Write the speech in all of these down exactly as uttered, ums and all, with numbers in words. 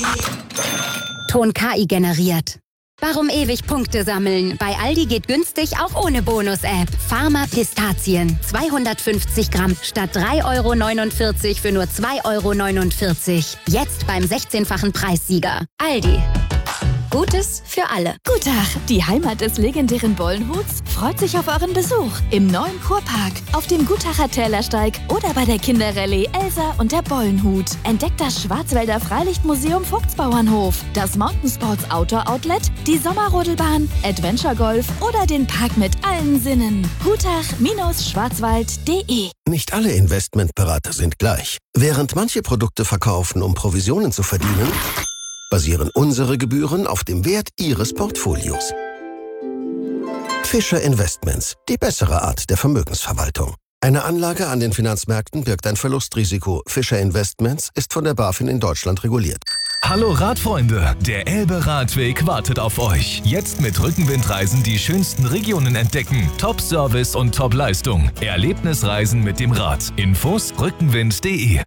Ton K I generiert. Warum ewig Punkte sammeln? Bei Aldi geht günstig auch ohne Bonus-App. Pharma Pistazien. zweihundertfünfzig Gramm statt drei Euro neunundvierzig für nur zwei Euro neunundvierzig. Jetzt beim sechzehnfachen Preissieger. Aldi. Gutes für alle. Guten Tag, die Heimat des legendären Bollenhuts freut sich auf euren Besuch im neuen Kurpark, auf dem Gutacher Tälersteig oder bei der Kinderrallye Elsa und der Bollenhut. Entdeckt das Schwarzwälder Freilichtmuseum Vogtsbauernhof, das Mountainsports Outdoor Outlet, die Sommerrodelbahn, Adventure Golf oder den Park mit allen Sinnen. gutach Schwarzwald punkt de. Nicht alle Investmentberater sind gleich. Während manche Produkte verkaufen, um Provisionen zu verdienen, basieren unsere Gebühren auf dem Wert Ihres Portfolios. Fischer Investments, die bessere Art der Vermögensverwaltung. Eine Anlage an den Finanzmärkten birgt ein Verlustrisiko. Fischer Investments ist von der BaFin in Deutschland reguliert. Hallo Radfreunde, der Elbe-Radweg wartet auf euch. Jetzt mit Rückenwindreisen die schönsten Regionen entdecken. Top-Service und Top-Leistung. Erlebnisreisen mit dem Rad. Infos rückenwind punkt de.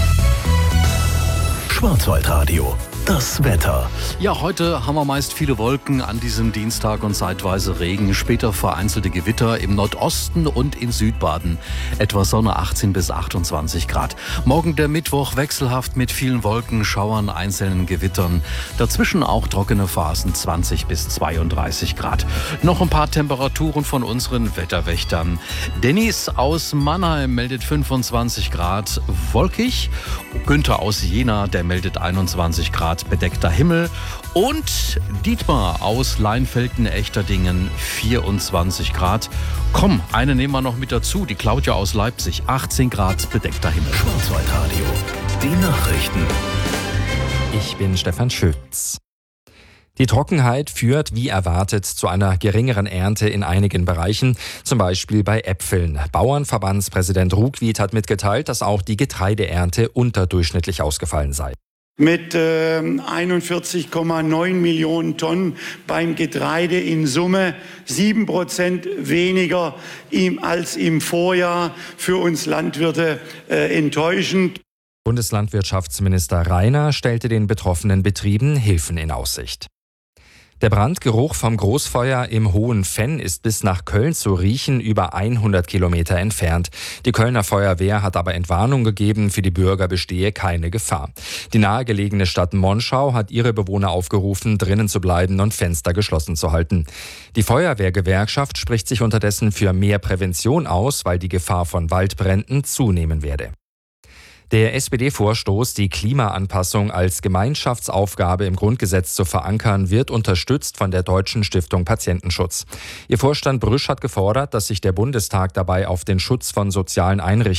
Schwarzwaldradio. Das Wetter. Ja, heute haben wir meist viele Wolken an diesem Dienstag und zeitweise Regen, später vereinzelte Gewitter im Nordosten und in Südbaden. Etwa Sonne, achtzehn bis achtundzwanzig Grad. Morgen der Mittwoch wechselhaft mit vielen Wolken, Schauern, einzelnen Gewittern. Dazwischen auch trockene Phasen, zwanzig bis zweiunddreißig Grad. Noch ein paar Temperaturen von unseren Wetterwächtern. Dennis aus Mannheim meldet fünfundzwanzig Grad, wolkig. Günther aus Jena, der meldet einundzwanzig Grad. Bedeckter Himmel. Und Dietmar aus Leinfelden-Echterdingen, vierundzwanzig Grad. Komm, eine nehmen wir noch mit dazu. Die Claudia aus Leipzig, achtzehn Grad, bedeckter Himmel. Schwarzwaldradio. Die Nachrichten. Ich bin Stefan Schütz. Die Trockenheit führt, wie erwartet, zu einer geringeren Ernte in einigen Bereichen, zum Beispiel bei Äpfeln. Bauernverbandspräsident Ruckwied hat mitgeteilt, dass auch die Getreideernte unterdurchschnittlich ausgefallen sei. Mit äh, einundvierzig Komma neun Millionen Tonnen beim Getreide in Summe, sieben Prozent weniger im, als im Vorjahr, für uns Landwirte äh, enttäuschend. Bundeslandwirtschaftsminister Rainer stellte den betroffenen Betrieben Hilfen in Aussicht. Der Brandgeruch vom Großfeuer im Hohen Venn ist bis nach Köln zu riechen, über hundert Kilometer entfernt. Die Kölner Feuerwehr hat aber Entwarnung gegeben, für die Bürger bestehe keine Gefahr. Die nahegelegene Stadt Monschau hat ihre Bewohner aufgerufen, drinnen zu bleiben und Fenster geschlossen zu halten. Die Feuerwehrgewerkschaft spricht sich unterdessen für mehr Prävention aus, weil die Gefahr von Waldbränden zunehmen werde. Der S P D-Vorstoß, die Klimaanpassung als Gemeinschaftsaufgabe im Grundgesetz zu verankern, wird unterstützt von der Deutschen Stiftung Patientenschutz. Ihr Vorstand Brüsch hat gefordert, dass sich der Bundestag dabei auf den Schutz von sozialen Einrichtungen